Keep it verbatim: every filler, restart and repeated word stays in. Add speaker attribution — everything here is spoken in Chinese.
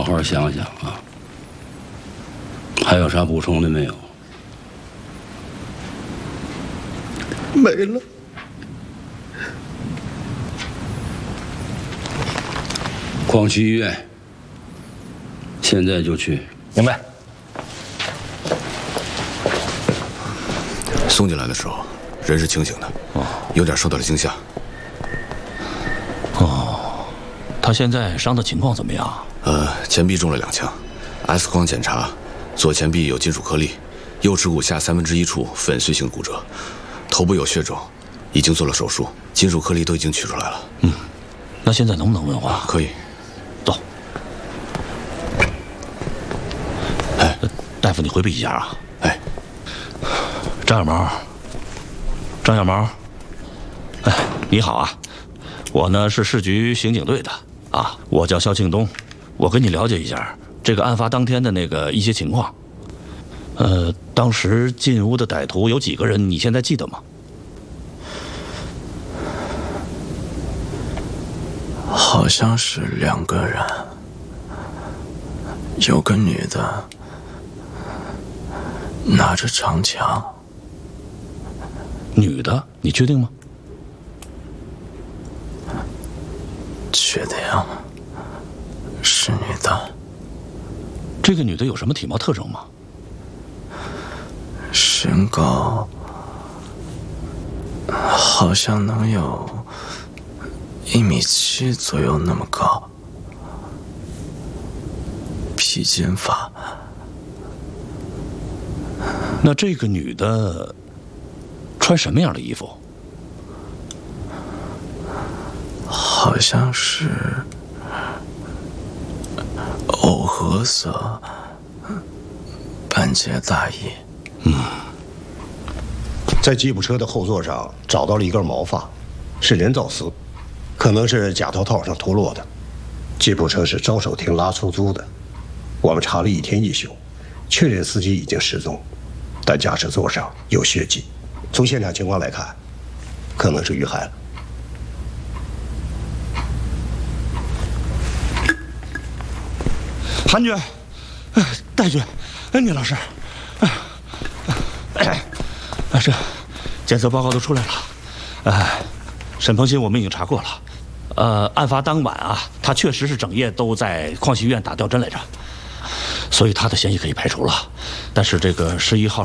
Speaker 1: 好好想想啊。还有啥补充的没有？
Speaker 2: 没了。
Speaker 1: 矿区医院，现在就去。
Speaker 3: 明白。
Speaker 4: 送进来的时候，人是清醒的，哦，有点受到了惊吓。
Speaker 3: 哦，他现在伤的情况怎么样？
Speaker 4: 呃，前臂中了两枪 ，X 光检查，左前臂有金属颗粒，右耻骨下三分之一处粉碎性骨折，头部有血肿，已经做了手术，金属颗粒都已经取出来了。
Speaker 3: 嗯，那现在能不能问话？
Speaker 4: 可以。
Speaker 3: 走。哎，大夫，你回避一下啊。
Speaker 4: 哎，
Speaker 3: 张小毛，张小毛，哎，你好啊，我呢是市局刑警队的啊，我叫肖庆东，我跟你了解一下这个案发当天的那个一些情况。呃，当时进屋的歹徒有几个人？你现在记得吗？
Speaker 2: 好像是两个人，有个女的拿着长枪。
Speaker 3: 女的，你确定吗？
Speaker 2: 确定，是女的。
Speaker 3: 这个女的有什么体貌特征吗？
Speaker 2: 身高好像能有一米七左右那么高，披肩发。
Speaker 3: 那这个女的穿什么样的衣服？
Speaker 2: 好像是藕荷色半截大衣。
Speaker 3: 嗯，
Speaker 5: 在吉普车的后座上找到了一根毛发，是人造丝，可能是假头套上脱落的。吉普车是招手亭拉出租的，我们查了一天一宿，确认司机已经失踪，但驾驶座上有血迹。从现场情况来看，可能是遇害了。
Speaker 3: 韩局，戴局，聂老师，哎，这检测报告都出来了。哎，沈鹏鑫我们已经查过了。呃，案发当晚啊，他确实是整夜都在矿系医院打吊针来着，所以他的嫌疑可以排除了。但是这个十一号